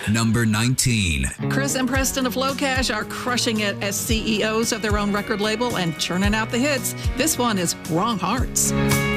Number 19. Chris and Preston of Flowcash are crushing it as CEOs of their own record label and churning out the hits. This one is Wrong Hearts.